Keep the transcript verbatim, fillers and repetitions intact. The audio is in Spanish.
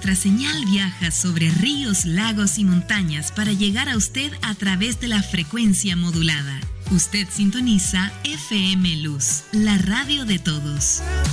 nuestra señal viaja sobre ríos, lagos y montañas para llegar a usted a través de la frecuencia modulada. Usted sintoniza F M Luz, la radio de todos.